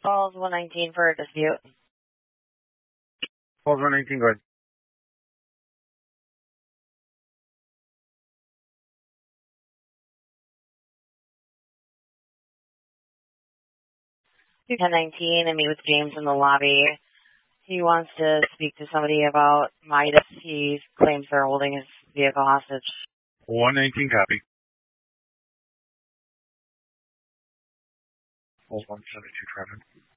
Calls 119 for a dispute. Calls 119, go ahead. You 1019 and meet with James in the lobby. He wants to speak to somebody about Midas. He claims they're holding his vehicle hostage. 119, copy. Calls 172, Trevor.